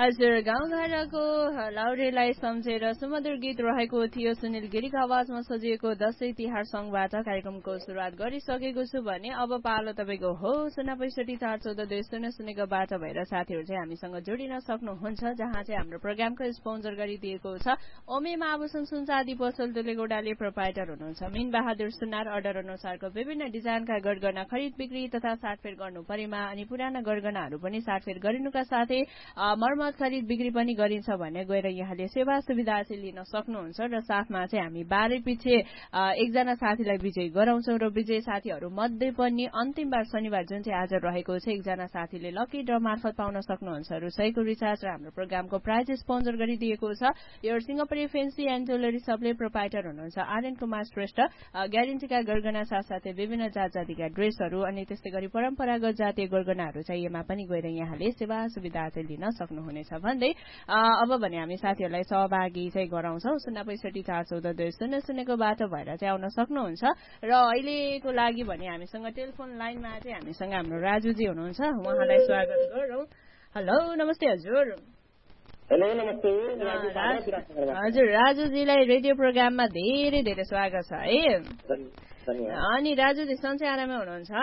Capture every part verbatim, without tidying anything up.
हजुर गाउँघरको लाउरेलाई सम्झेर सुमधुर गीत रहेको थियो सुनिल गिरीको आवाजमा सजिएको दशैं तिहार सङ्घबाट कार्यक्रमको सुरुवात गरिसकेको छु भने अब पालो तपाईँको हो शून्य पैसठी चार चौध दुई शून्य शून्यको बाटो भएर साथीहरू चाहिँ हामीसँग जोडिन सक्नुहुन्छ जहाँ चाहिँ हाम्रो प्रोग्रामको स्पोन्सर गरिदिएको छ ओमेमा आभूषण सुनचाँदी पसल दुलेगौडाले प्रोपाइटर हुनुहुन्छ मीन बहादुर सुनार अर्डर अनुसारको विभिन्न डिजाइनका गरगहना खरिद बिक्री तथा साटफेर गर्नु परेमा अनि पुराना गरगहनाहरू पनि साटफेर गरिनुका साथै मर्मत खरिद बिक्री पनि गरिन्छ भने गएर यहाँले सेवा सुविधा चाहिँ लिन सक्नुहुन्छ र साथमा चाहिँ हामी बाह्रै पछि एकजना साथीलाई विजय गराउँछौं र विजय साथीहरू मध्ये पनि अन्तिम बार शनिबार जुन चाहिँ आज रहेको छ एकजना साथीले लकी ड्र मार्फत पाउन सक्नुहुन्छ रुसैको रिचार्ज र हाम्रो प्रोग्रामको प्राइज स्पोन्सर गरिदिएको छ यो सिंगापुरी फेन्सी एन्ड ज्वेलरी सबले प्रोपाइटर हुनुहुन्छ आर्यन कुमार श्रेष्ठ ग्यारेन्टीका गरगहना साथसाथै विभिन्न जात जातिका ड्रेसहरू अनि त्यस्तै गरी परम्परागत जातीय गरगहनाहरू चाहिएमा पनि गएर यहाँले सेवा सुविधा चाहिँ लिन सक्नुहुनेछ भन्दै अब भने हामी साथीहरूलाई सहभागी चाहिँ गराउँछौ शून्य पैसठी चार चौध दुई शून्य शून्यको बाटो भएर चाहिँ आउन सक्नुहुन्छ र अहिलेको लागि भने हामीसँग टेलिफोन लाइनमा चाहिँ हामीसँग हाम्रो राजुजी हुनुहुन्छ उहाँलाई स्वागत गरौँ हेलो नमस्ते हजुर हेलो नमस्ते हजुर राजुजीलाई रेडियो प्रोग्राममा धेरै धेरै स्वागत छ है अनि राजुजी सन्चै आरामै हुनुहुन्छ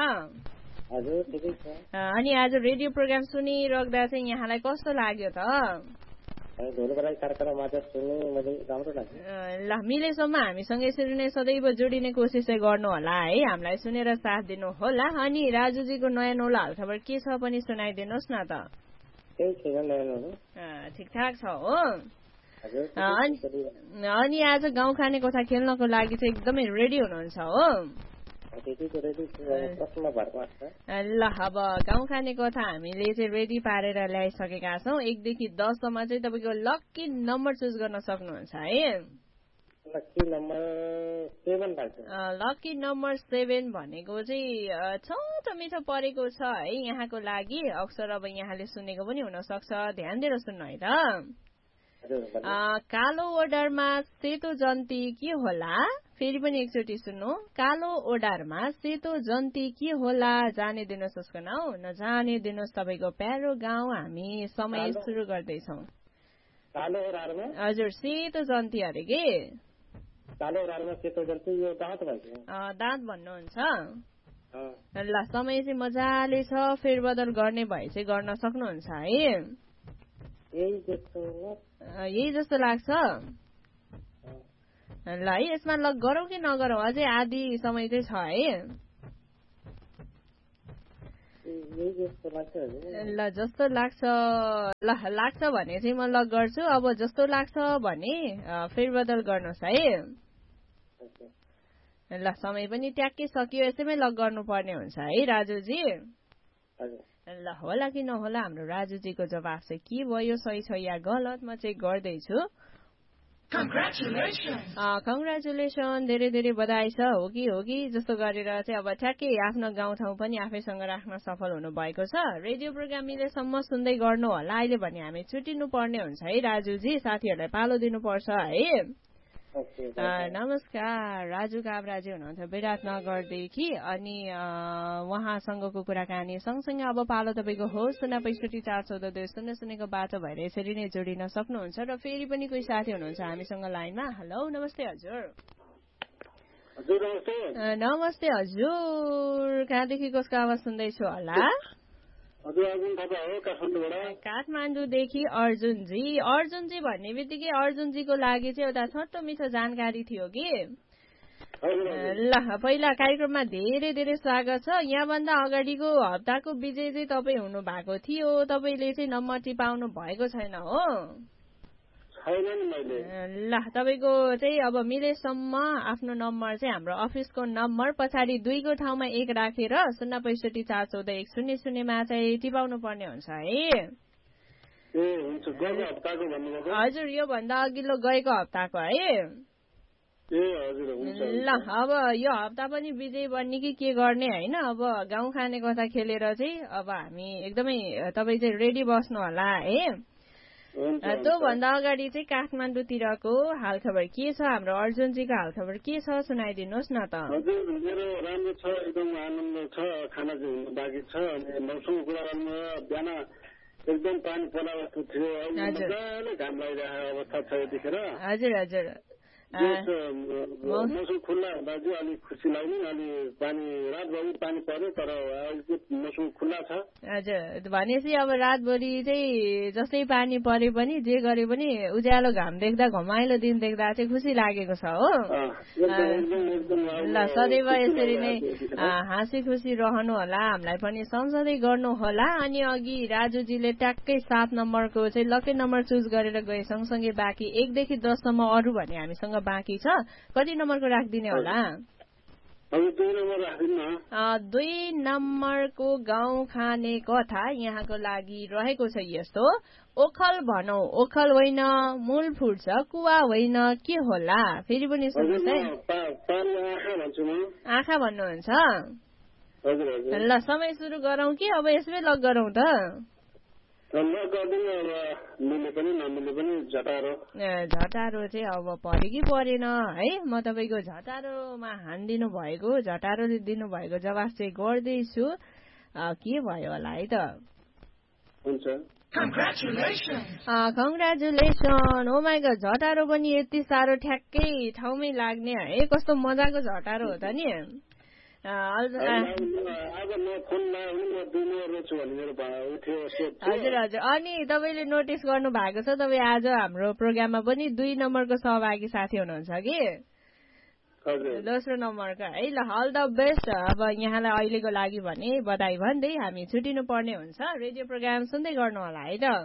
अनि आज रेडियो प्रोग्राम सुनिराख्दा चाहिँ यहाँलाई कस्तो लाग्यो त ल मिलेसम्म हामीसँग यसरी नै सदैव जोडिने कोसिस चाहिँ गर्नु होला है हामीलाई सुनेर साथ दिनु होला अनि राजुजीको नयाँ नौलो हालखबर के छ पनि सुनाइदिनुहोस् न त ठिकठाक छ हो अनि आज गाउँ खाने कथा खेल्नको लागि चाहिँ एकदमै रेडी हुनुहुन्छ हो ल अब गाउँ खाने कथा हामीले चाहिँ रेडी पारेर ल्याइसकेका छौँ एकदेखि दससम्म चाहिँ तपाईँको लकी नम्बर चुज गर्न सक्नुहुन्छ है लकी नम्बर सेभेन भनेको चाहिँ छोटो मिठो परेको छ है यहाँको लागि अक्सर अब यहाँले सुनेको पनि हुन सक्छ ध्यान दिएर सुन्नु है त कालो ओडारमा सेतो जन्ती के होला फेरि पनि एकचोटि सुन्नु कालो ओडारमा सेतो जन्ती के होला जाने दिनुहोस् उसको नाउँ नजाने दिनुहोस् तपाईँको प्यारो गाउँ हामी समय सुरु गर्दैछौ हजुर सेतो जन्ती अरे के दाँत भन्नुहुन्छ ल समय चाहिँ मजाले छ फेरबदल गर्ने भए चाहिँ गर्न सक्नुहुन्छ है यही जस्तो लाग्छ ल है यसमा ल गरौँ कि नगरौँ अझै आधी समय चाहिँ छ है ल जस्तो लाग्छ ल लाग्छ भने चाहिँ म ल गर्छु अब जस्तो लाग्छ भने फेरबदल गर्नुहोस् है ल समय पनि ट्याक्कै सकियो यसैमै लक गर्नुपर्ने हुन्छ है राजुजी ल होला कि नहोला हाम्रो राजुजीको जवाफ चाहिँ के भयो सही छ या गलत म चेक गर्दैछु कङ्ग्रेचुलेसन धेरै धेरै बधाई छ हो कि हो कि जस्तो गरेर चाहिँ अब ठ्याक्कै आफ्नो गाउँठाउँ पनि आफैसँग राख्न सफल हुनु भएको छ रेडियो प्रोग्राम मिलेसम्म सुन्दै गर्नु होला अहिले भने हामी छुटिनु पर्ने हुन्छ है राजुजी साथीहरूलाई पालो दिनुपर्छ है नमस्कार राजु काब्राजी हुनुहुन्छ विराटनगरदेखि अनि उहाँसँगको कुराकानी सँगसँगै अब पालो तपाईँको हो शून्य पैसठी चार चौध दुई शून्य शून्यको बाटो भएर यसरी नै जोडिन सक्नुहुन्छ र फेरि पनि कोही साथी हुनुहुन्छ हामीसँग लाइनमा हेलो नमस्ते हजुर नमस्ते हजुर कहाँदेखि कसको आवाज सुन्दैछु होला काठमाडौँदेखि अर्जुनजी अर्जुनजी भन्ने बित्तिकै अर्जुनजीको लागि चाहिँ एउटा छोटो मिठो जानकारी थियो कि ल पहिला कार्यक्रममा धेरै धेरै स्वागत छ यहाँभन्दा अगाडिको हप्ताको विजय चाहिँ तपाईँ हुनु भएको थियो तपाईँले चाहिँ नम्बर टिपाउनु भएको छैन हो ल तपाईँको चाहिँ अब मिलेसम्म आफ्नो नम्बर चाहिँ हाम्रो अफिसको नम्बर पछाडि दुईको ठाउँमा एक राखेर शून्य पैसठी चार चौध एक शून्य शून्यमा चाहिँ टिपाउनु पर्ने हुन्छ है हजुर यो भन्दा अघिल्लो गएको हप्ताको है ल अब यो हप्ता पनि विजय बन्ने कि के गर्ने होइन अब गाउँ खाने कथा खेलेर चाहिँ अब हामी एकदमै तपाईँ चाहिँ रेडी बस्नु होला है त्योभन्दा अगाडि चाहिँ काठमाडौँतिरको हालखबर के छ हाम्रो अर्जुनजीको हालखबर के छ सुनाइदिनुहोस् न त मेरो राम्रो छ एकदम आनन्द छ खाना चाहिँ बाँकी छ अनि मौसमको कुरा बिहान एकदम पानी पर्ने अवस्था थियो। अब मजाले घाम लागिरहेको अवस्था छ यतिखेर। हजुर हजुर मौसम खुल्ला हुँदा चाहिँ अलिक खुसी लाग्ने। अलि पानी रातभरि पानी पर्यो तर मौसम खुल्ला छ। हजुर भनेपछि अब रातभरि चाहिँ जस्तै पानी परे पनि जे गरे पनि उज्यालो घाम देख्दा घमाइलो दिन देख्दा चाहिँ खुसी लागेको छ हो। ल सदैव यसरी नै हाँसी खुसी रहनु होला, हामीलाई पनि सम्झँदै गर्नु होला। अनि अघि राजुजीले ट्याक्कै सात नम्बरको चाहिँ लकै नम्बर चुज गरेर गए, सँगसँगै बाँकी एकदेखि दससम्म अरू भने हामीसँग बाँकी छ। कति नम्बरको राखिदिने होला? दुई नम्बरको गाउँ खाने कथा यहाँको लागि रहेको छ यस्तो। ओखल भनौ ओखल होइन, मूल फुट्छ कुवा होइन, के होला? फेरि पनि सुन्नुहोस् है। आँखा भन्नुहुन्छ? ल समय सुरु गरौँ कि अब यसमै लग गरौँ त? झटारो चाहिँ अब पऱ्यो कि परेन है? म तपाईँको झटारोमा हानिदिनु भएको, झटारो दिनु भएको जवाफ चाहिँ गर्दैछु। के भयो होला है त? कङ्ग्रेचुलेसन। ओ माइ गड, झटारो पनि यति साह्रो ठ्याक्कै ठाउँमै लाग्ने है? कस्तो मजाको झटारो हो त नि। हजुर हजुर। अनि तपाईँले नोटिस गर्नु भएको छ, तपाईँ आज हाम्रो प्रोग्राममा पनि दुई नम्बरको सहभागी साथी हुनुहुन्छ कि दोस्रो नम्बरको है? ल अल द बेस्ट। अब यहाँलाई अहिलेको लागि भने बधाई भन्दै हामी छुटिनु पर्ने हुन्छ। रेडियो प्रोग्राम सुन्दै गर्नु होला है त।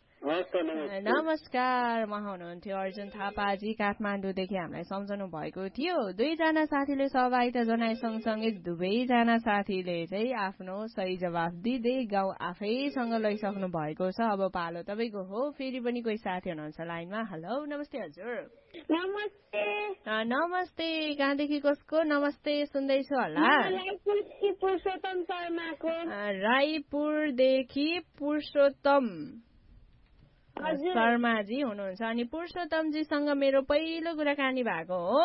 नमस्कार। म हुनुहुन्थ्यो अर्जुन थापाजी, काठमाडौँदेखि हामीलाई सम्झाउनु भएको थियो। दुईजना साथीले सहभागिता जनाए सँगसँगै दुवैजना साथीले चाहिँ आफ्नो सही जवाफ दिँदै गाउँ आफैसँग लैसक्नु भएको छ। अब पालो तपाईँको हो। फेरि पनि कोही साथी हुनुहुन्छ लाइनमा। हेलो, नमस्ते हजुर। नमस्ते। नमस्ते। कहाँदेखि कसको नमस्ते सुन्दैछु होला? रायपुरदेखि पुरुषोत्तम शर्माजी हुनुहुन्छ। अनि पुरुषोत्तमजीसँग मेरो पहिलो कुराकानी भएको हो?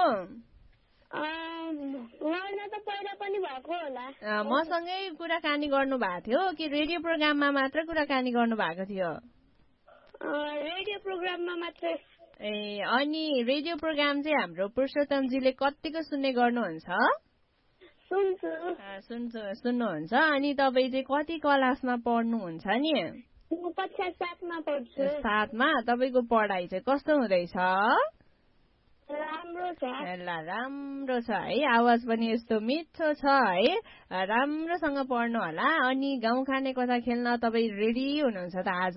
मसँगै कुराकानी गर्नु भएको थियो कि रेडियो प्रोग्राममा मात्र कुराकानी गर्नु भएको थियो? रेडियो प्रोग्राममा मात्र। ए, अनि रेडियो प्रोग्राम चाहिँ हाम्रो पुरुषोत्तमजीले कतिको सुन्ने गर्नुहुन्छ? सुन्छु। सुन्नुहुन्छ। अनि तपाईँ चाहिँ कति क्लासमा पढ्नुहुन्छ नि? सातमा। तपाईँको पढाइ चाहिँ कस्तो हुँदैछ? राम्रो छ। ल राम्रो छ है। आवाज पनि यस्तो मिठो छ है। राम्रोसँग पढ्नु होला। अनि गाउँ खाने कथा खेल्न तपाईँ रेडी हुनुहुन्छ त आज?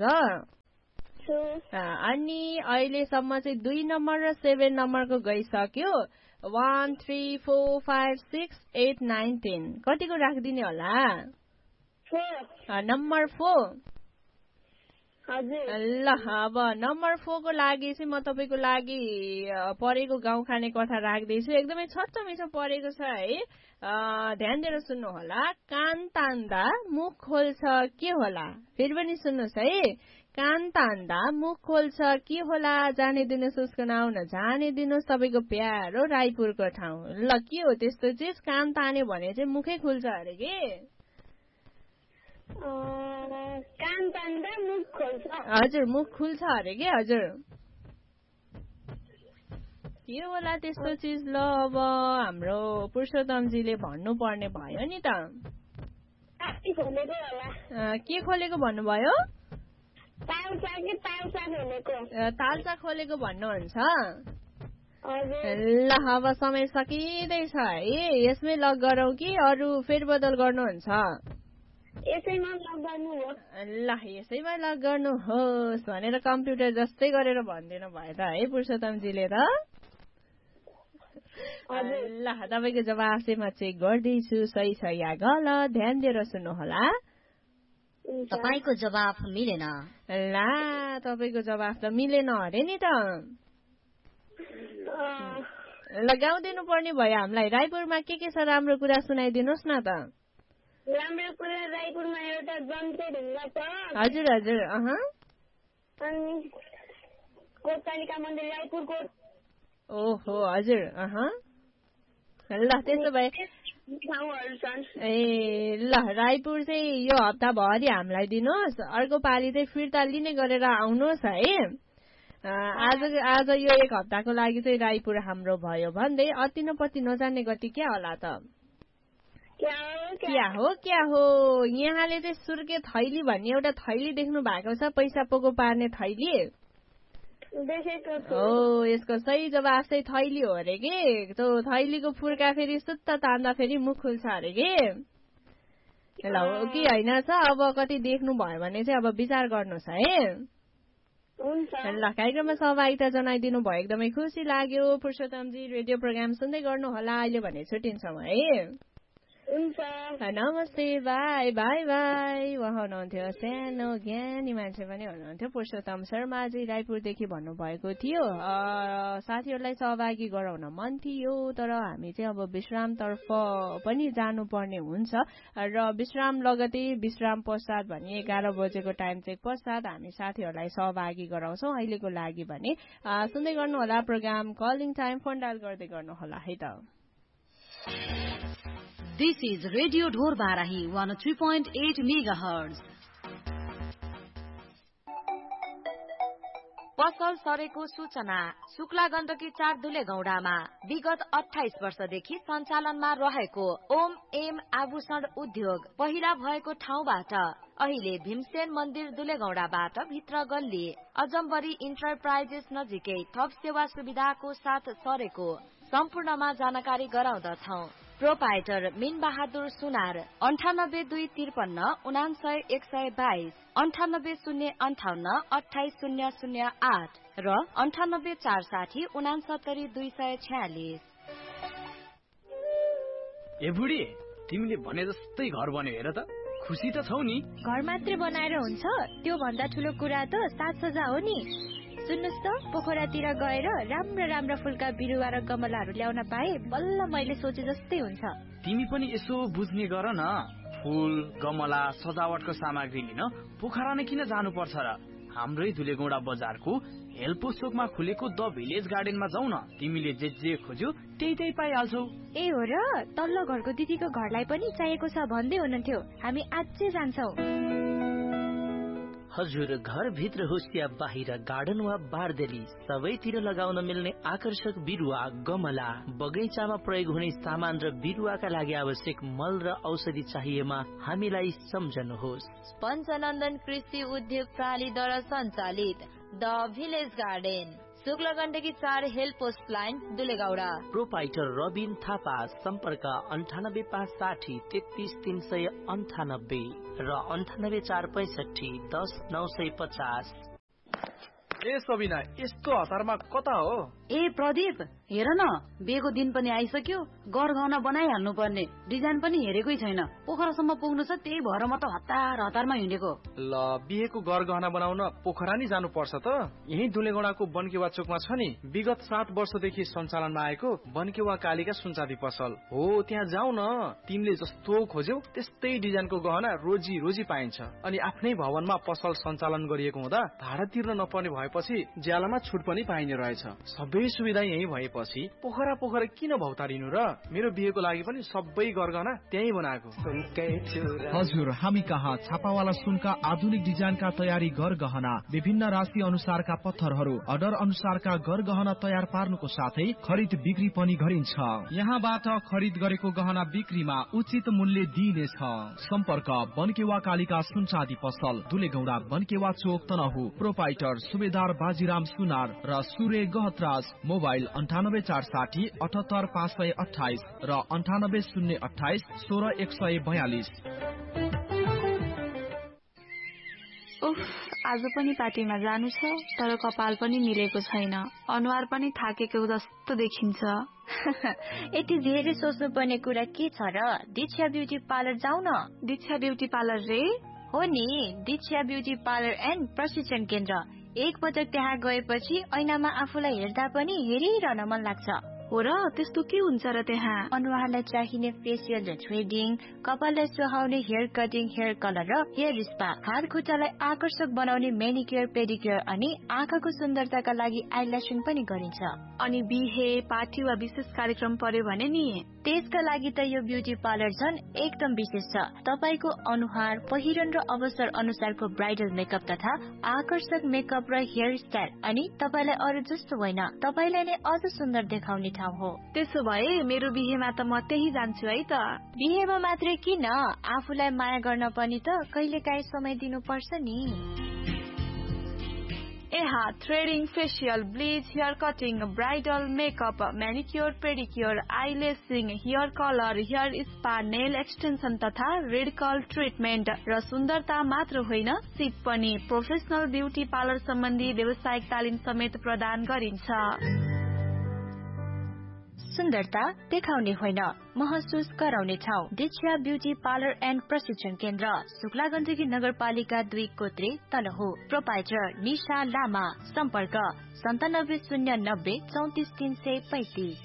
अनि अहिलेसम्म चाहिँ दुई नम्बर र सेभेन नम्बरको गइसक्यो। One three four five six at nine ten कतिको राखिदिने होला? Number four. ल अब नम्बर फोर को लागि चाहिँ म तपाईँको लागि परेको गाउँ खाने कथा राख्दैछु। एकदमै छट्टो मिठो परेको छ है। ध्यान दिएर सुन्नु होला। कान तान्दा मुख खोल्छ के होला? फेरि पनि सुन्नुहोस् है। कान तान्दा मुख खोल्छ के होला? जाने दिनुहोस् उसको नाउँ, न जाने दिनुहोस् तपाईँको प्यारो रायपुरको ठाउँ। ल के हो त्यस्तो चिज? कान तान्यो भने चाहिँ मुखै खुल्छ अरे के? कान तान्दा मुख खोल्छ। हजुर, मुख खुल्छ अरे के? हजुर, के होला त्यस्तो चिज? ल अब हाम्रो पुरुषोत्तमजीले भन्नु पर्ने भयो नि त। के खोलेको भन्नुभयो? तालचा खोलेको भन्नुहुन्छ? ल अब समय सकिँदैछ है। यसमै लग गरौँ कि अरू फेरबदल गर्नुहुन्छ? ल यसैमा लग गर्नुहोस् भनेर कम्प्युटर जस्तै गरेर भनिदिनु भयो त है पुरुषोत्तमजीले त। ल तपाईँको जवाफ चाहिँ म चेक गर्दैछु सही छ या गलत। ध्यान दिएर सुन्नु होला। तपाईको जवाफ मिलेन। ला तपाईँको जवाफ त मिलेन अरे नि त। ल गाउँदिनु पर्ने भयो हामीलाई। रायपुरमा के के छ राम्रो कुरा सुनाइदिनुहोस् न त। राम्रो कुरा रायपुरमा एउटा जन्ते ढुङ्गा छ। हजुर हजुर। अह अनि कोटकालिका मन्दिर रायपुरको। ओहो हजुर। अह ल त्यसो भए ठाउँहरू छन्। ए ल रायपुर चाहिँ यो हप्ताभरि हामीलाई दिनुहोस्, अर्को पालि चाहिँ फिर्ता लिने गरेर आउनुहोस् है। आज आज यो एक हप्ताको लागि चाहिँ रायपुर हाम्रो भयो भन्दै अति नपति नजान्ने गति क्या होला त? क्या हो क्या हो यहाँले चाहिँ सुर्के थैली भन्ने एउटा थैली देख्नु भएको छ, पैसा पोको पार्ने थैली हो। यसको सही जवाफ चाहिँ थैली हो अरे कि। त्यो थैलीको फुर्का फेरि सुत्ता तान्दा फेरि मुख खुल्छ अरे कि। ल हो कि होइन छ, अब कति देख्नु भयो भने चाहिँ अब विचार गर्नुहोस् है। ल कार्यक्रममा सहभागिता जनाइदिनु भयो, एकदमै खुसी लाग्यो। पुरुषोत्तमजी रेडियो प्रोग्राम सुन्दै गर्नु होला अहिले भने छुट्टिन्छौँ है। नमस्ते बाई बाई बाई। उहाँ हुनुहुन्थ्यो सानो ज्ञानी मान्छे पनि हुनुहुन्थ्यो पुरुषोत्तम शर्माजी, रायपुरदेखि भन्नुभएको थियो। साथीहरूलाई सहभागी गराउन मन थियो तर हामी चाहिँ अब विश्रामतर्फ पनि जानुपर्ने हुन्छ र विश्राम लगतै विश्राम पश्चात भने एघार बजेको टाइम चेक पश्चात हामी साथीहरूलाई सहभागी गराउँछौँ। अहिलेको लागि भने सुन्दै गर्नुहोला programme calling time, phone dial गर्दै गर्नुहोला है त। This is Radio Dhor Barahi one oh three point eight megahertz. पसल सरेको सूचना। शुक्ला गण्डकी चार धुले गौडामा विगत अठाइस वर्षदेखि सञ्चालनमा रहेको ओम एम आभूषण उद्योग पहिला भएको ठाउँबाट अहिले भीमसेन मन्दिर दुलेगौडाबाट भित्र गल्ली अजम्बरी इन्टरप्राइजेस नजिकै थप सेवा सुविधाको साथ सरेको सम्पूर्णमा जानकारी गराउँदछौ। प्रोपाइटर मिन बहादुर सुनार अन्ठानब्बे दुई त्रिपन्न उनासय एक सय बाइस अन्ठानब्बे शून्य अन्ठाउन्न अठाइस शून्य शून्य आठ र अन्ठानब्बे चार साठी उनासत्तरी दुई सय छ्यालिस। ए बुढी, तिमीले भने जस्तै घर बन्यो हेर त, खुसी त छौ नि? घर मात्रै बनाएर हुन्छ, त्यो भन्दा ठुलो कुरा त साज सज्जा हो नि। सुन्नुस् त, पोखरातिर गएर राम्रो राम्रो फुलका बिरुवा र गमलाहरू ल्याउन पाए बल्ल मैले सोचे जस्तै हुन्छ। तिमी पनि यसो बुझ्ने गर न, फुल गमला सजावटको सामग्री लिन पोखरा नै किन जानु पर्छ र? हाम्रै धुलेगौडा बजारको हेल्पोसोकमा खुलेको द भिलेज गार्डनमा जाऊ न, तिमीले जे जे खोज्यौ त्यही त्यही पाइहाल्छौ। ए हो र, तल्लो घरको दिदीको घरलाई पनि चाहिएको छ भन्दै हुनुहुन्थ्यो, हामी आजै जान्छौ। हजुर, घर भित्र होस् या बाहिर गार्डन वा बारदेली सबैतिर लगाउन मिल्ने आकर्षक बिरुवा गमला, बगैँचामा प्रयोग हुने सामान र बिरुवाका लागि आवश्यक मल र औषधि चाहिएमा हामीलाई सम्झनुहोस्। पञ्चनन्दन कृषि उद्योग प्रणालीद्वारा सञ्चालित the village garden, Shukla Gandaki चार help post line दुलेगौडा। Proprietor Rabin Thapa, सम्पर्क अन्ठानब्बे पाँच साठी तेत्तिस तीन सय अन्ठानब्बे र अन्ठानब्बे चार पैसठी दस नौ सय पचास। ए सबिना, यस्तो हतारमा कता हो? ए प्रदीप, हेर न, बिहेको दिन पनि आइसक्यो, गरगहना बनाइहाल्नु पर्ने, डिजाइन पनि हेरेकै छैन, पोखरासम्म पुग्नु छ, त्यही भएर म त हतार हतारमा हिँडेको। ल, बिहेको गरगहना बनाउन पोखरा नै जानु पर्छ त? यही दुलेगौडाको बनकेवा चोकमा छ नि, विगत सात वर्षदेखि सञ्चालनमा आएको बनकेवा कालिका सुनचाँदी पसल हो, त्यहाँ जाऊ न। तिमीले जस्तो खोज्यौ त्यस्तै डिजाइनको गहना रोजी रोजी पाइन्छ, अनि आफ्नै भवनमा पसल सञ्चालन गरिएको हुँदा भाडा तिर्न नपर्ने भएपछि ज्यालामा छुट पनि पाइने रहेछ। सबै सुविधा यही भएपछि पोखरा पोखरा किन भौतारिनु र? मेरो बिहेको लागि पनि सबै गरगहना त्यही बनाएको। हजुर, हामी कहाँ छापावाला सुनका आधुनिक डिजाइनका तयारी गरगहना, विभिन्न राशि अनुसारका पत्थरहरू, अर्डर अनुसारका गरगहना तयार पार्नुको साथै खरिद बिक्री पनि गरिन्छ। यहाँबाट खरिद गरेको गहना बिक्रीमा उचित मूल्य दिइनेछ। सम्पर्क बनकेवा कालिका सुनचाँदी पसल, दुलेगौडा बनकेवा चोक तनहु। प्रोपाइटर सुबेदार बाजीराम सुनार र सूर्य गहतराज। मोबाइल अन्ठानब्बे चार साठी अठहत्तर पाँच सय अठाइस र अन्ठानब्बे शून्य अठाइस सोह्र एक सय बयालिस। उफ, आज पनि पार्टीमा जानु छ, तर कपाल पनि मिलेको छैन, अनुहार पनि थाकेको जस्तो देखिन्छ। यति धेरै सोच्नु पर्ने कुरा के छ र? दीक्षा ब्युटी पार्लर जाऊ न। दीक्षा ब्युटी पार्लर रे? हो नि, दीक्षा ब्युटी पार्लर एन्ड प्रशिक्षण केन्द्र। एक पटक त्यहाँ गएपछि ऐनामा आफूलाई हेर्दा पनि हेरिरहन मन लाग्छ। हो र त्यस्तो के हुन्छ र त्यहाँ? अनुहारलाई चाहिने फेसियल र थ्रेडिङ, कपाललाई सुहाउने हेयर कटिङ, हेयर कलर र हेयर स्पा, हात खुट्टालाई आकर्षक बनाउने मेनिक्योर पेडिक्योर अनि आँखाको सुन्दरताका लागि आइल्यासिङ पनि गरिन्छ। अनि बिहे पार्टी वा विशेष कार्यक्रम पर्यो भने नि त्यसका लागि त यो ब्युटी पार्लर झन् एकदम विशेष छ। तपाईको अनुहार, पहिरन र अवसर अनुसारको ब्राइडल मेकअप तथा आकर्षक मेकअप र हेयर स्टाइल अनि तपाईलाई अरू जस्तो होइन, तपाईलाई नै अझ सुन्दर देखाउने ठाउँ हो। त्यसो भए मेरो बिहेमा त म त्यही जान्छु है त। बिहेमा मात्रै किन, आफूलाई माया गर्न पनि त कहिलेकाहीँ समय दिनुपर्छ नि। एहा threading, facial, bleach, hair cutting, bridal makeup, म्यानिक्योर pedicure, आइलेसिङ, hair colour, hair spa, nail extension तथा रेडिकल ट्रिटमेन्ट र सुन्दरता मात्र होइन, सिप पनि प्रोफेसनल ब्युटी पार्लर सम्बन्धी व्यावसायिक तालिम समेत प्रदान गरिन्छ। सुन्दरता देखाउने होइन, महसुस गराउने ठाउँ। दीक्षा ब्युटी पार्लर एन्ड प्रशिक्षण केन्द्र, शुक्ला गण्डकी नगरपालिका दुई कोत्री तल हो। प्रोपाइटर निशा लामा। सम्पर्क सन्तानब्बे शून्य नब्बे चौतिस तीन सय पैंतिस।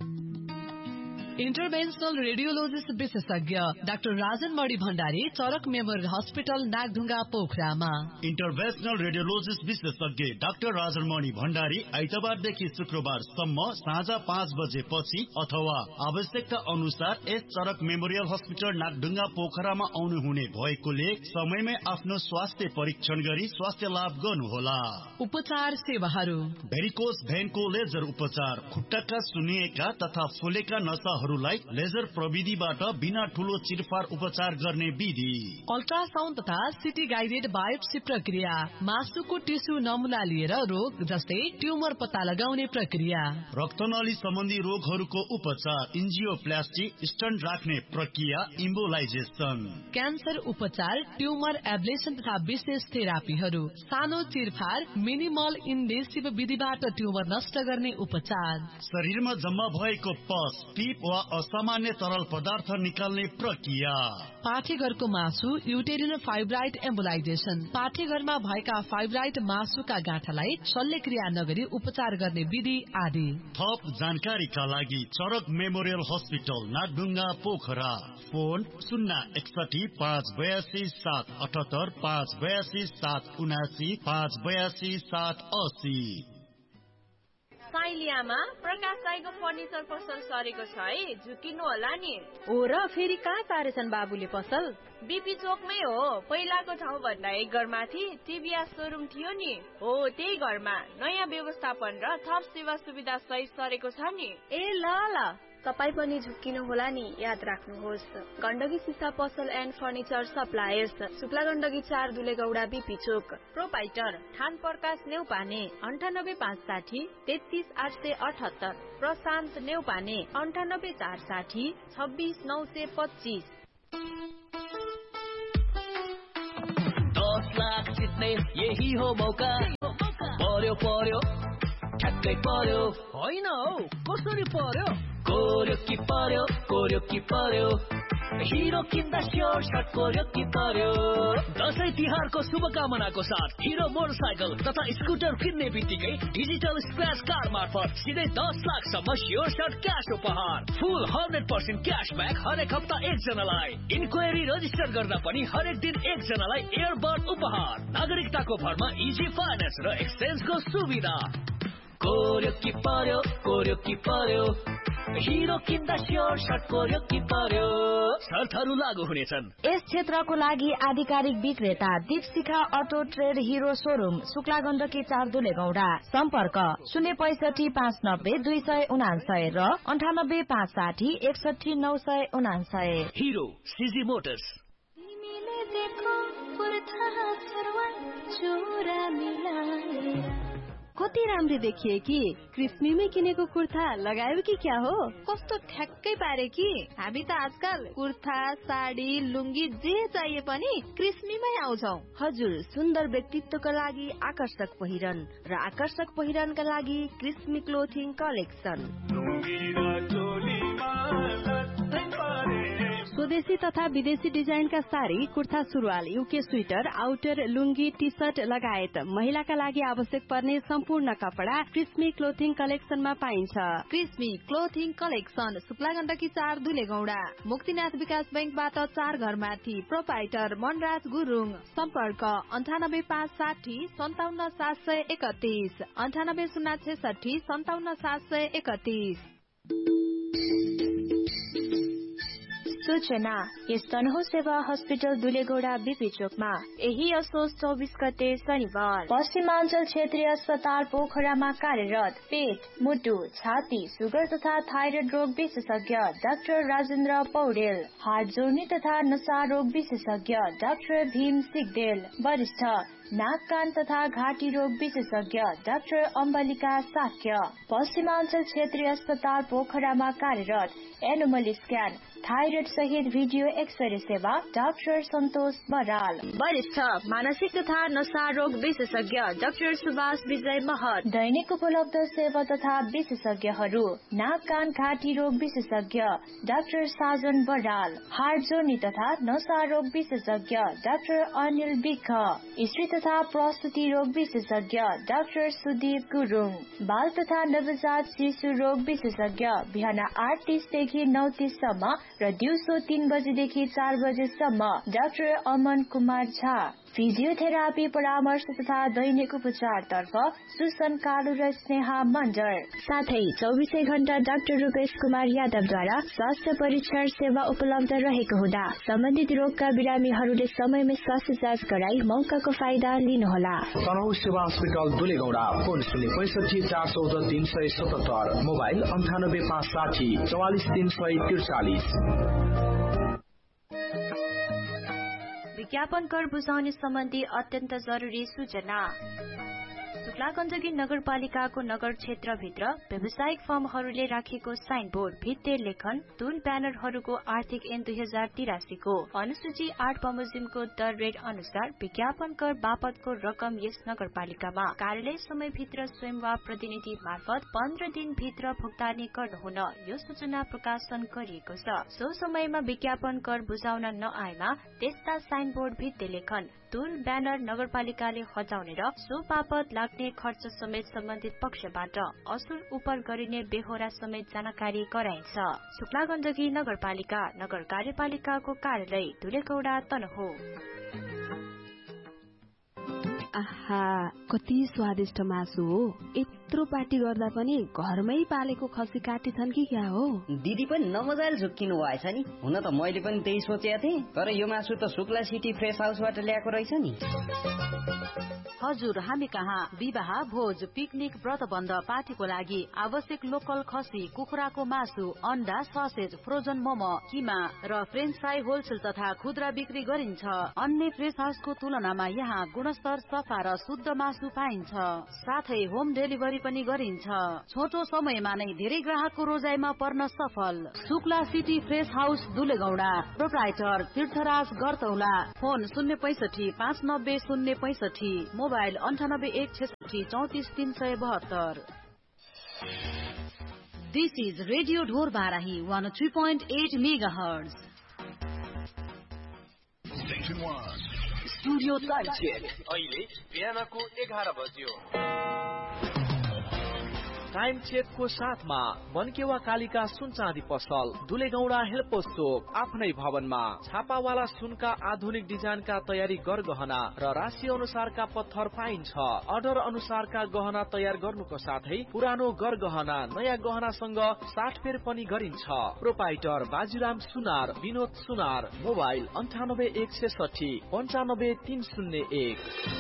इन्टरभेन्सनल रेडियोलोजिस्ट विशेषज्ञ डाक्टर राजन मणि भण्डारी, चरक मेमोरियल हस्पिटल, नागढुङ्गा, पोखरामा। इन्टरभेन्सनल रेडियोलोजिस्ट विशेषज्ञ डाक्टर राजन मणि भण्डारी आइतबारदेखि शुक्रबारसम्म साँझ पाँच बजेपछि अथवा आवश्यकता अनुसार यस चरक मेमोरियल हस्पिटल नागढुङ्गा पोखरामा आउनुहुने भएकोले समयमै आफ्नो स्वास्थ्य परीक्षण गरी स्वास्थ्य लाभ गर्नुहोला। उपचार सेवाहरू: भेरिकोस भेनको लेजर उपचार, खुट्टाका सुन्निएका तथा फुलेका नसाहरूलाई लेजर प्रविधिबाट बिना ठूलो चिरफार उपचार गर्ने विधि। अल्ट्रासाउन्ड तथा सिटी गाइडेड बायोप्सी प्रक्रिया, मासुको टिस्यु नमुना लिएर रोग जस्तै ट्युमर पत्ता लगाउने प्रक्रिया। रक्तनली सम्बन्धी रोगहरूको उपचार, इन्जियोप्लास्टी, स्टन्ट राख्ने प्रक्रिया, इम्बोलाइजेसन। क्यान्सर उपचार, ट्युमर एब्लेसन तथा विशेष थेरापीहरू। सानो चिरफार, मिनिमल इन्भेसिभ विधिबाट ट्युमर नष्ट गर्ने उपचार। शरीरमा जम्मा भएको पस, टिप वा असामान्य तरल पदार्थ निकाल्ने प्रक्रिया। पाठेघरको मासु, युटेरिनल फाइब्राइड एम्बोलाइजेसन। पाठेघरमा भएका फाइब्राइड मासुका गाँठालाई शल्यक्रिया नगरी उपचार गर्ने विधि आदि। थप जानकारीका लागि चरक memorial hospital Nagdhunga Pokhara. Phone शून्य एकसठी पाँच बयासी सात अठहत्तर, पाँच बयासी सात उनासी, पाँच बयासी सात असी। साइलियामा प्रकाश राईको फर्निचर पसल सरेको छ है, झुकिनु होला नि। हो र फेरि कहाँ सारेछन् बाबुले पसल? बीपी चोकमै हो। पहिलाको ठाउँ भन्दा एक घरमाथि टिभीएस सोरुम थियो नि, हो त्यही घरमा नयाँ व्यवस्थापन र थप सेवा सुविधा सहित सरेको छ नि। ए ल ल, तपाईँ पनि झुक्किनु होला नि, याद राख्नुहोस्। गण्डकी सिसा पसल and furniture suppliers, Shukla Gandaki चार दुलेगौडा, बीपी चोक। प्रोपाइटर थान प्रकाश नेउपाने, अन्ठानब्बे पाँच साठी तेत्तीस आठ सय अठहत्तर। प्रशान्त नेउपाने, अन्ठानब्बे चार साठी छब्बीस नौ सय पच्चीस। दस लाख जित्ने यही हो मौका, पर्यो पर्यो ठ्याक्कै पर्यो, होइन हौ कसरी पर्यो? कोर्यो कि पर्यो, कोर्यो कि पर्यो, हिरो किन्दा स्योर सर्ट कोर्यो कि पर्यो। दसैँ तिहारको शुभकामनाको साथ हिरो मोटरसाइकल तथा स्कुटर किन्ने बित्तिकै डिजिटल स्क्रैच कार्ड मार्फत सिधै दस लाखसम्म स्योर सर्ट क्यास उपहार। फुल हन्ड्रेड पर्सेन्ट क्यासब्याक हरेक हप्ता एकजनालाई। इन्क्वायरी रजिस्टर गर्दा पनि हरेक दिन एकजनालाई एयरबड उपहार। नागरिकताको भरमा इजी फाइनेन्स र एक्सचेन्जको सुविधा। कोर्यो कि पर्यो, कोर्यो कि पर्यो, हिरो किन्दा स्योर सर्ट कोर्यो कि पर्यो। शर्तहरू लागू हुनेछन्। यस क्षेत्रको लागि आधिकारिक विक्रेता Deepshikha auto trade hero showroom, Shukla Gandaki चार दुलेगौडा। सम्पर्क शून्य पैसठी पाँच नब्बे दुई सय उनासय र अन्ठानब्बे पाँच साठी एकसठी नौ सय उनासय। हिरो सिजी मोटर्स। कति राम्रो देखिए कि क्रिस्मीमै किनेको कुर्ता लगायो कि क्या हो? कस्तो ठ्याक्कै पारे कि हामी त आजकल कुर्ता, साडी, लुङ्गी जे चाहिए पनि क्रिस्मीमै आउँछौ। हजुर, सुन्दर व्यक्तित्वका लागि आकर्षक पहिरन र आकर्षक पहिरनका लागि क्रिस्मी क्लोथिङ कलेक्सन। देशी तथा विदेशी डिजाइनका साडी, कुर्ता सुरुवाल, युके स्वेटर, आउटर, लुङ्गी, टी सर्ट लगायत महिलाका लागि आवश्यक पर्ने सम्पूर्ण कपडा क्रिस्मी क्लोथिङ कलेक्सनमा पाइन्छ। क्रिस्मी क्लोथिङ कलेक्सन शुक्ला गण्डकी चार दुलेगौडा, मुक्तिनाथ विकास बैंकबाट चार घर माथि। प्रोपाइटर मनराज गुरुङ। सम्पर्क अन्ठानब्बे पाँच साठी सन्ताउन्न सात सय एकतीस, अन्ठानब्बे शून्य छेसठी सन्ताउन्न सात सय एकतीस। सूचना यस तनहु सेवा हस्पिटल दुलेगौडा बीपी चोकमा यही असोज चौबिस गते शनिबार पश्चिमाञ्चल क्षेत्रीय अस्पताल पोखरामा कार्यरत पेट, मुटु, छाती, सुगर तथा थाइरोइड रोग विशेषज्ञ डाक्टर राजेन्द्र पौडेल, हार्ट जोर्नी तथा नशा रोग विशेषज्ञ डाक्टर भीम सिगदेल, वरिष्ठ नाक कान तथा घाँटी रोग विशेषज्ञ डाक्टर अम्बलिका साक्य, पश्चिमाञ्चल क्षेत्रीय अस्पताल पोखरामा कार्यरत एनोमली स्क्यान, थाइरोइड सहित भिडियो एक्सरे सेवा डाक्टर सन्तोष बराल, वरिष्ठ मानसिक तथा नशा रोग विशेषज्ञ डाक्टर सुभाष विजय महत, दैनिक उपलब्ध सेवा तथा विशेषज्ञहरू नाक कान घाँटी रोग विशेषज्ञ डाक्टर साजन बराल, हार्ट जोर्नी तथा नशा रोग विशेषज्ञ डाक्टर अनिल विख, स्त्री तथा प्रस्तुति रोग विशेषज्ञ डाक्टर सुदीप गुरुङ, बाल तथा नवजात शिशु रोग विशेषज्ञ बिहान आठ तीसदेखि नौ तीससम्म र दिउँसो तीन बजेदेखि चार बजेसम्म डाक्टर अमन कुमार झा, फिजियोथेरापी परामर्श तथा दैनिक उपचार तर्फ सुसन कालु र स्नेहा मण्डल, साथै चौबिसै घण्टा डाक्टर रूपेश कुमार यादवद्वारा स्वास्थ्य परीक्षण सेवा उपलब्ध रहेको हुँदा सम्बन्धित रोगका बिरामीहरूले समयमै स्वास्थ्य जाँच गराई मौकाको फाइदा लिनुहोला। तनहु सेवा हस्पिटल दुलेगौडा, फोन शून्य पैसठी चार चौध तीन सय सतहत्तर, मोबाइल अन्ठानब्बे पाँच साठी चौवालिस तीन सय त्रिचालिस। विज्ञापन कर बुझाउने सम्बन्धी अत्यन्त जरुरी सूचना। शुक्ला गण्डकी नगरपालिकाको नगर क्षेत्रभित्र व्यावसायिक फर्महरूले राखेको साइनबोर्ड, भित्ते लेखन, तुन ब्यानरहरूको आर्थिक ऐन दुई हजार तिरासीको अनुसूची आठ बमोजिमको दर रेट अनुसार विज्ञापन कर बापतको रकम यस नगरपालिकामा कार्यालय समयभित्र स्वयं वा प्रतिनिधि मार्फत पन्ध्र दिन भित्र भुक्तानी गर्नुहुन यो सूचना प्रकाशन गरिएको छ। सो समयमा विज्ञापन कर बुझाउन नआएमा त्यस्ता साइनबोर्ड, भित्ते लेखन, तुन ब्यानर नगरपालिकाले हटाउने र सो बापत लाग्ने खर्च समेत सम्बन्धित पक्षबाट असुल उपर गरिने बेहोरा समेत जानकारी गराइन्छ। शुक्ला गण्डकी नगरपालिका नगर कार्यपालिकाको कार्यालय दुलेगौडा तनहु। आहा, कति स्वादिष्ट मासु हो। यत्रो पार्टी गर्दा पनि घरमै पालेको खसी काटेछन् कि क्या हो? दिदी पनि नमजाले झुक्किनु भएछ नि। हुन त मैले पनि त्यही सोचेको थिएँ, तर यो मासु त शुक्ला सिटी फ्रेस हाउसबाट ल्याएको रहेछ नि। हजुर, हामी कहाँ विवाह, भोज, पिकनिक, व्रतबन्ध, पार्टीको लागि आवश्यक लोकल खसी, कुखुराको मासु, अन्डा, ससेज, फ्रोजन मोमो, किमा र फ्रेन्च फ्राई होलसेल तथा खुद्रा बिक्री गरिन्छ। अन्य फ्रेस हाउसको तुलनामा यहाँ गुणस्तर, सफा र शुद्ध मासु पाइन्छ। साथै होम डेलिभरी पनि गरिन्छ। छोटो समयमा नै धेरै ग्राहकको रोजाइमा पर्न सफल Shukla city fresh house दुलेगौडा। Proprietor तीर्थराज गरतौला। फोन शून्य पैसठी पाँच नब्बे शून्य पैसठी, मोबाइल अन्ठानब्बे एक छेसठी चौतिस तीन सय बहत्तर। दिस इज रेडियो ढोर Barahi one three point at mega hertz. Studio time check अहिले बिहानको एघार बज्यो। टाइम चेकको साथमा बनकेवा कालिका सुन चाँदी पसल दुलेगौडा हेल्पोस चोक आफ्नै भवनमा छापावाला सुनका आधुनिक डिजाइनका तयारी गरगहना र राशि अनुसारका पत्थर पाइन्छ। अर्डर अनुसारका गहना तयार गर्नुको साथै पुरानो गरगहना नयाँ गहनासँग साटफेर पनि गरिन्छ। प्रोपाइटर बाजीराम सुनार, विनोद सुनार। मोबाइल अन्ठानब्बे एक छेसठी पन्चानब्बे तीन शून्य एक।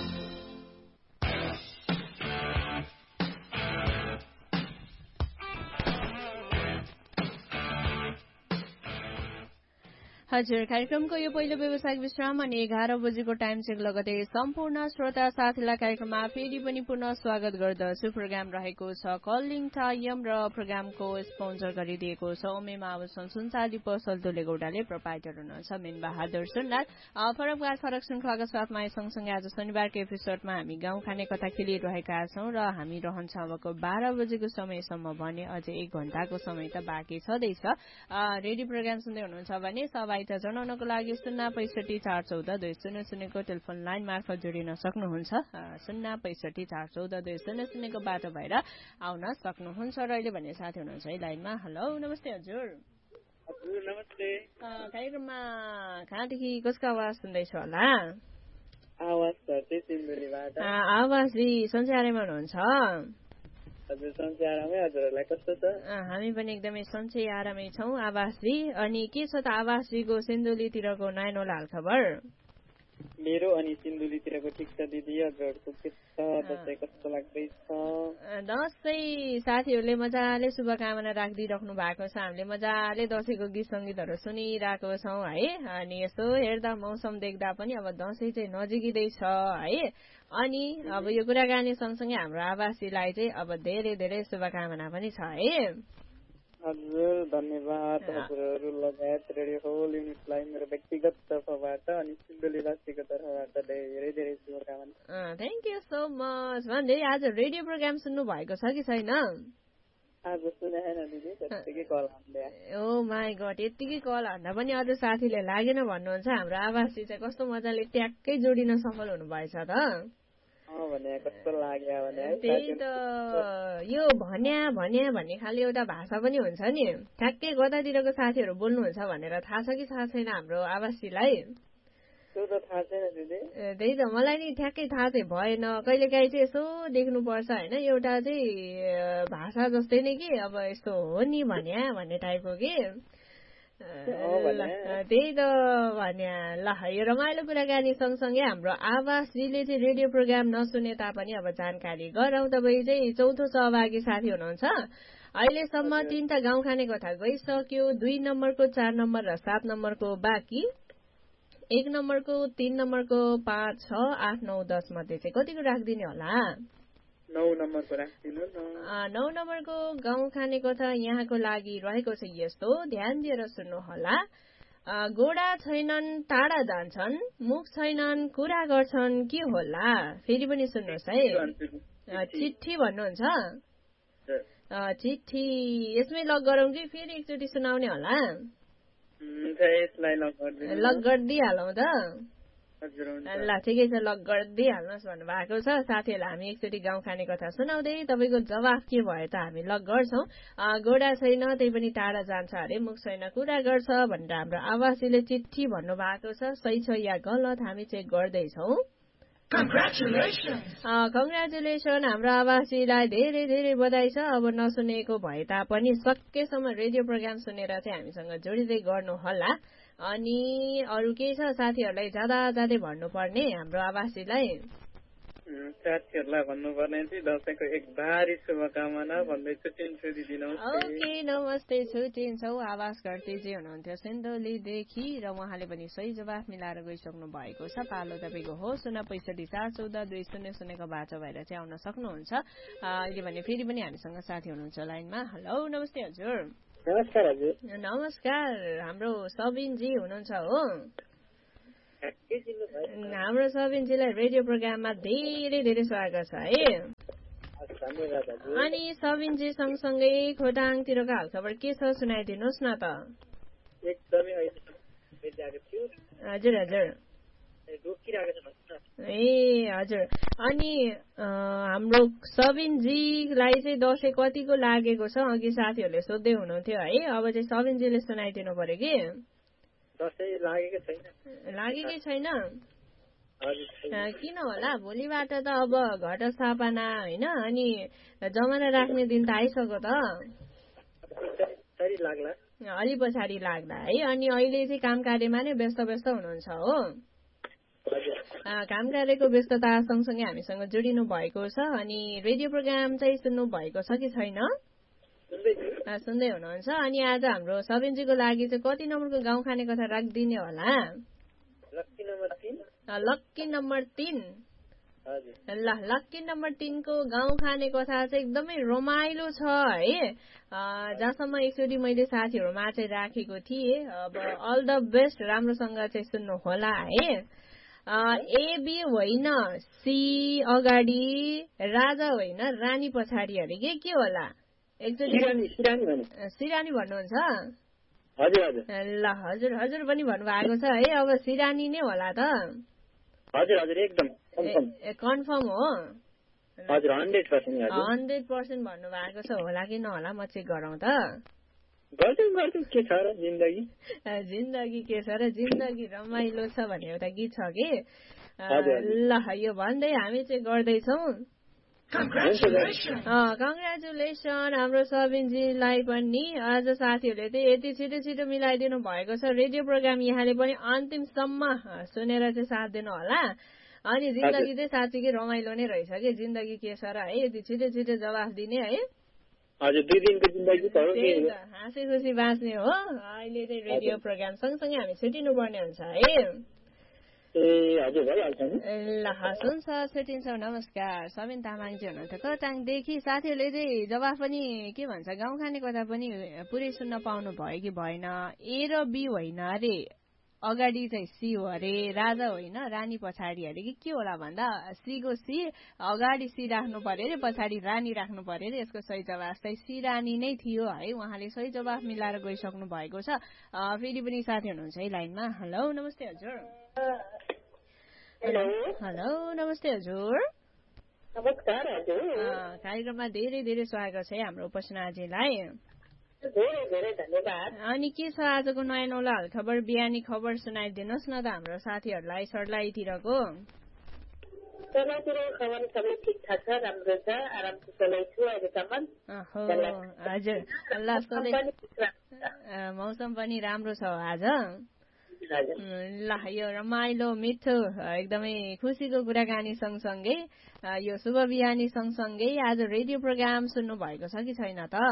हजुर, कार्यक्रमको यो पहिलो व्यवसायिक विश्राम अनि एघार बजेको टाइम चेक लगतै सम्पूर्ण श्रोता साथीलाई कार्यक्रममा फेरि पनि पुनः स्वागत गर्दछु। प्रोग्राम रहेको छ कलिङ टाइम र प्रोग्रामको स्पोन्सर गरिदिएको छ ओमेम आवासन सुनचाँदी पसल दुलेगौडाले। प्रोपाइटर हुनुहुन्छ मेन बहादुर सुनार। फरकबार फरक श्रृङ्खलाका साथमा सँगसँगै आज शनिबारको एपिसोडमा हामी गाउँ खाने कथा खेलिरहेका छौं र हामी रहन्छ अबको बाह्र बजेको समयसम्म भने अझै एक घण्टाको समय त बाँकी छँदैछ। रेडियो प्रोग्राम सुन्दै हुनुहुन्छ भने सबै त जनाउनको लागि शून्य पैँसठी चार चौध दुई शून्य शून्यको टेलिफोन लाइन मार्फत जोडिन सक्नुहुन्छ। शून्य पैँसठी चार चौध दुई शून्य शून्यको बाटो भएर आउन सक्नुहुन्छ। र अहिले भन्ने साथी हुनुहुन्छ है लाइनमा। हेलो नमस्ते हजुर। हजुर नमस्ते। कार्यक्रममा कहाँदेखि कसको आवाज सुन्दैछु होला? आवाज घरकै सिन्धुलीबाट। आवाजजी सन्चै आराममा हुनुहुन्छ? हजुर सन्चै आरामै। हजुरहरूलाई कस्तो छ? हामी पनि एकदमै सन्चै आरामै छौँ आवासजी। अनि के छ त आवासजीको सिन्धुलीतिरको नयाँ हाल खबर? मेरो अनि सिन्धुलीतिरको ठिक छ दिदी। हजुरहरूको के छ? दसैँ कस्तो लाग्दैछ? दसैँ साथीहरूले मजाले शुभकामना राखिदिइराख्नु भएको छ। हामीले मजाले दसैँको गीत सङ्गीतहरू सुनिरहेको छौँ है। अनि यसो हेर्दा मौसम देख्दा पनि अब दसैँ चाहिँ नजिकै छ है। अनि अब यो कुराकानी सँगसँगै हाम्रो आवासीलाई चाहिँ अब धेरै धेरै शुभकामना पनि छ है। हजुर धन्यवाद। हजुरहरू लगायत रेडियो होल युनिटलाई मेरो व्यक्तिगत तर्फबाट अनि सिन्धुलीवासीको तर्फबाट धेरै धेरै शुभकामना। Thank you so much. भन्दै आज रेडियो प्रोग्राम सुन्नु भएको छ कि छैन? आज सुनेन दिदी, त्यतिकै कल हान्दै। ओ माई गड, यतिकै कल हान्दा पनि अरू साथीले लागेन भन्नुहुन्छ। हाम्रो आवासी चाहिँ कस्तो मजाले ट्याक्कै जोडिन सफल हुनुभएछ त। त्यही त यो भन्या भन्या भन्ने खालि एउटा भाषा पनि हुन्छ नि। ठ्याक्कै कतातिरको साथीहरू बोल्नुहुन्छ भनेर थाहा छ कि थाहा छैन हाम्रो आवासीलाई? त्यही त मलाई नि ठ्याक्कै थाहा चाहिँ भएन। कहिले काहीँ चाहिँ यसो देख्नुपर्छ होइन, एउटा चाहिँ भाषा जस्तै नै कि अब यस्तो हो नि भन्या भन्ने टाइपको कि। त्यही त भन्या। ल यो रमाइलो कुराकानी सँगसँगै हाम्रो आवासजीले चाहिँ रेडियो प्रोग्राम नसुने तापनि अब जानकारी गरौँ। तपाईँ चाहिँ चौथो सहभागी साथी हुनुहुन्छ। अहिलेसम्म तीनटा गाउँ खाने कथा गइसक्यो। दुई नम्बरको, चार नम्बर र सात नम्बरको बाँकी। एक नम्बरको, तीन नम्बरको, पाँच, छ, आठ, नौ, दस मध्ये चाहिँ कतिको राखिदिने होला? नौ नम्बरको राखिदिनु न। नौ नम्बरको गाउँ खाने कथा यहाँको लागि रहेको छ यस्तो, ध्यान दिएर सुन्नु होला। गोडा छैनन् टाढा जान्छन्, मुख छैनन् कुरा गर्छन्, के होला? फेरि पनि सुन्नुहोस् है। चिठी भन्नुहुन्छ? चिठी यसमै लक गरौँ कि फेरि एकचोटि सुनाउने होला? लक गरिदिइहालौँ त। ल ठिकै छ, लक गरिदिइहाल्नुहोस् भन्नुभएको छ। साथीहरूलाई हामी एकचोटि गाउँ खाने कथा सुनाउँदै तपाईँको जवाफ के भयो त हामी लक गर्छौँ। गोडा छैन त्यही पनि टाढा जान्छ अरे, मुख छैन कुरा गर्छ भनेर हाम्रो आवासीले चिठी भन्नुभएको छ। सही छ या गलत हामी चेक गर्दैछौँ। कङ्ग्रेचुलेसन। हाम्रो आवासीलाई धेरै धेरै बधाई छ। अब नसुनेको भए तापनि सकेसम्म रेडियो प्रोग्राम सुनेर चाहिँ हामीसँग जोडिँदै गर्नु होला। अनि अरू के छ साथीहरूलाई जाँदा जाँदै भन्नुपर्ने हाम्रो आवासीलाई? साथीहरूलाई भन्नुपर्ने चाहिँ दसैँको एक भारी शुभकामना भन्दै छुट्टिन्छु दिदी। ओके नमस्ते, छुट्टिन्छौ। आवास घरतीजी हुनुहुन्थ्यो सिन्धुलीदेखि र उहाँले पनि सही जवाफ मिलाएर गइसक्नु भएको छ। पालो तपाईँको हो शून्य पैँसठी चार चौध दुई शून्य शून्यको बाटो भएर चाहिँ आउन सक्नुहुन्छ। अहिले भने फेरि पनि हामीसँग साथी हुनुहुन्छ लाइनमा। हेलो नमस्ते हजुर। नमस्कार हजुर। नमस्कार। हाम्रो सबिनजी हुनुहुन्छ हो? हाम्रो सबिनजीलाई रेडियो प्रोग्राममा धेरै धेरै स्वागत छ है। अनि सबिनजी सँगसँगै खोटाङतिरको हालखबर के छ सुनाइदिनुहोस् न त। हजुर हजुर ए हजुर। अनि हाम्रो सबिनजीलाई चाहिँ दसैँ कतिको लागेको छ अघि साथीहरूले सोध्दै हुनुहुन्थ्यो है। अब चाहिँ सबिनजीले सुनाइदिनु पर्यो कि। लागेकै छैन। लागेकै छैन? किन होला? भोलिबाट त अब घट स्थापना होइन, अनि जमाना राख्ने दिन त आइसक्यो त। अलि पछाडि लाग्ला है। अनि अहिले चाहिँ काम कार्यमा नै व्यस्त व्यस्त हुनुहुन्छ हो? काम कार्यको व्यस्तता सँगसँगै हामीसँग जोडिनु भएको छ। अनि रेडियो प्रोग्राम चाहिँ सुन्नु भएको छ कि छैन? सुन्दै हुनुहुन्छ। अनि आज हाम्रो सबिनजीको लागि चाहिँ कति नम्बरको गाउँ खाने कथा राखिदिने होला? लक्की नम्बर तीन। ल लक्की नम्बर तीनको गाउँ खाने कथा चाहिँ एकदमै रमाइलो छ है। जहाँसम्म एकचोटि मैले साथीहरूमा चाहिँ राखेको थिएँ। अब अल द बेस्ट, राम्रोसँग चाहिँ सुन्नु होला है। एबी होइन सी अगाडि, राजा होइन रानी पछाडि अरे के के होला? एकचोटि सिरानी भन्नुहुन्छ? हजुर हजुर ल हजुर हजुर पनि भन्नुभएको छ है। अब सिरानी नै होला त? हजुर हजुर एकदम कन्फर्म हो? हजुर हन्ड्रेड पर्सेन्ट हन्ड्रेड पर्सेन्ट भन्नुभएको छ, होला कि नहोला म चेक गरौँ त। गर्छौँ गर्छौँ, के छ र जिन्दगी। जिन्दगी के छ र, जिन्दगी रमाइलो छ भन्ने एउटा गीत छ कि। ल यो भन्दै हामी चाहिँ गर्दैछौँ। कङ्ग्रेचुलेसन हाम्रो सबिनजीलाई पनि। आज साथीहरूले चाहिँ यति छिटो छिटो मिलाइदिनु भएको छ। रेडियो प्रोग्राम यहाँले पनि अन्तिमसम्म सुनेर चाहिँ साथ दिनु होला। अनि जिन्दगी चाहिँ साँच्चीकै रमाइलो नै रहेछ कि, जिन्दगी के छ र है, यति छिटो छिटो जवाफ दिने है। हजुर दुई दिनको जिन्दगी त हो नि, हाँसी खुसी बाँच्ने हो। अहिले चाहिँ रेडियो प्रोग्राम सँगसँगै हामी छुटिनु पर्ने हुन्छ है। ए हजुर भइहाल्छ नि। ल हस् हुन्छ, छुटिन्छौँ। नमस्कार। सबिन तामाङजी हुनुहुन्थ्यो कटाङदेखि। साथीहरूले चाहिँ जवाफ पनि के भन्छ, गाउँ खाने कथा पनि पुरै सुन्न पाउनु भयो कि भएन। ए र बी होइन अरे, अगाडि चाहिँ सी हो अरे, राजा होइन रानी पछाडि अरे कि के होला भन्दा सीको सी अगाडि सी राख्नु पर्यो अरे, पछाडि रानी राख्नु पर्यो अरे। यसको सही जवाफ चाहिँ सी रानी नै थियो है। उहाँले सही जवाफ मिलाएर गइसक्नु भएको छ। फेरि पनि साथी हुनुहुन्छ है लाइनमा। हेलो नमस्ते हजुर। हेलो हेलो नमस्ते हजुर। नमस्कार हजुर। कार्यक्रममा धेरै धेरै स्वागत छ है हाम्रो उपासनाजीलाई। धेरै धेरै धन्यवाद। अनि के छ आजको नयाँ नौलो हाल खबर, बिहानी खबर सुनाइदिनुहोस् न त हाम्रो साथीहरूलाई सर्लाहीतिरको। सर्लाहीतिरको खबर सबै ठिकठाक छ, राम्रो छ, आरामसे चलाइछु अहिलेसम्म। हजुर मौसम पनि राम्रो छ आज। ल यो रमाइलो मिठो एकदमै खुसीको कुराकानी सँगसँगै यो शुभ बिहानी सँगसँगै आज रेडियो प्रोग्राम सुन्नु भएको छ कि छैन त?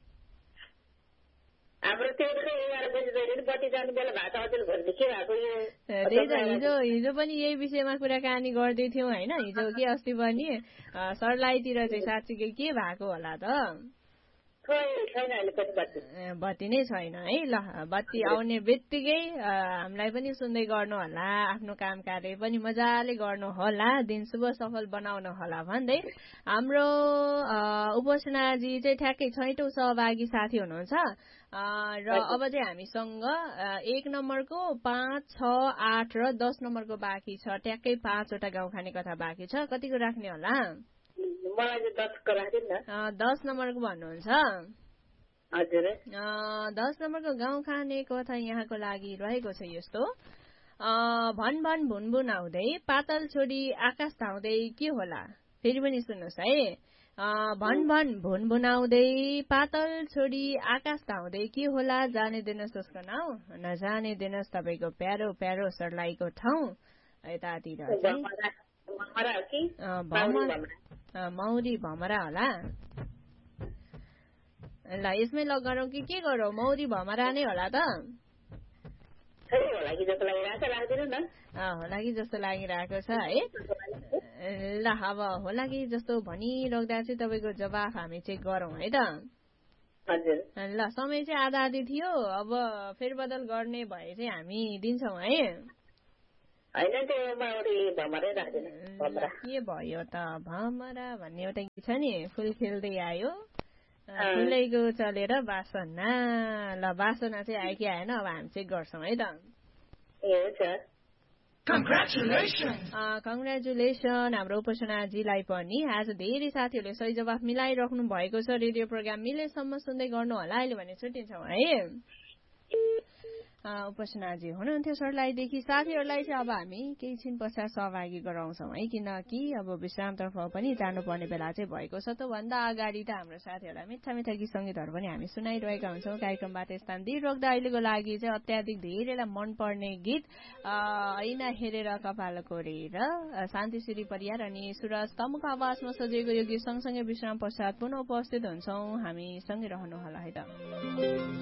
हाम्रो एघार बजी बत्ती जानु बेला भएको हजुर भन्ने के भएको यो। त्यही त हिजो हिजो पनि यही विषयमा कुराकानी गर्दै थियौँ होइन, हिजो कि अस्ति पनि। सर्लाहीतिर चाहिँ साँच्चीकै के भएको होला त? बत्ती नै छैन है। ल बत्ती आउने बित्तिकै हामीलाई पनि सुन्दै गर्नु होला, आफ्नो काम कार्य पनि मजाले गर्नु होला, दिन शुभ सफल बनाउनु होला भन्दै हाम्रो उपासनाजी चाहिँ ठ्याक्कै छैटौँ सहभागी साथी हुनुहुन्छ। र अब चाहिँ हामीसँग एक नम्बरको पाँच छ आठ र दस नम्बरको बाँकी छ। ट्याक्कै पाँचवटा गाउँ खाने कथा बाँकी छ। कतिको राख्ने होला? दस नम्बरको भन्नुहुन्छ? हजुर। दस नम्बरको गाउँ खाने कथा यहाँको लागि रहेको छ यस्तो। भन भन भुनभुन आउँदै पातल छोडी आकाश धाउँदै के होला? फेरि पनि सुन्नुहोस् है। भन भन भुनभुन आउँदै पातल छोडी आकाश धाउँदै के होला? जाने दिनुहोस् उसको नाउँ, नजाने दिनुहोस् तपाईँको प्यारो प्यारो सर्लाहीको ठाउँ। यतातिर मौरी भमरा होला। ल यसमै लग गरौँ कि के गरौँ? मौरी भमरा नै होला त? होला कि जस्तो लागिरहेको छ है। ल अब होला कि जस्तो भनिराख्दा चाहिँ तपाईँको जवाफ हामी चेक गरौँ है त। ल समय चाहिँ आधा आधी थियो, अब फेरबदल गर्ने भए चाहिँ हामी दिन्छौँ है। के भयो त भमरा भन्ने एउटा गीत छ नि, फुल खेल्दै आयो फुलैको चलेर बासना। ल बासना चाहिँ आयो कि आएन अब हामी चेक गर्छौँ है त। कङ्ग्रेचुलेसन हाम्रो उपासनाजीलाई पनि। आज धेरै साथीहरूले सही जवाफ मिलाइराख्नु भएको छ। रेडियो प्रोग्राम मिलेसम्म सुन्दै गर्नु होला। अहिले भने छुट्टिन्छौँ है। उपासनाजी हुनुहुन्थ्यो सर्लाहीदेखि। साथीहरूलाई चाहिँ अब हामी केही छिन पश्चात सहभागी गराउँछौँ है, किनकि अब विश्रामतर्फ पनि जानुपर्ने बेला चाहिँ भएको छ। त भन्दा अगाडि त हाम्रो साथीहरूलाई मिठा मिठा गीत सङ्गीतहरू पनि हामी सुनाइरहेका हुन्छौँ कार्यक्रमबाट स्थान दिइराख्दा। अहिलेको लागि चाहिँ अत्याधिक धेरैलाई मनपर्ने गीत ऐना हेरेर कपाल कोरेर शान्तिश्री परियार अनि सुरज तमुको आवाजमा सजिएको यो गीत सँगसँगै विश्राम पश्चात पुनः उपस्थित हुन्छौँ। हामी सँगै रहनु होला है त।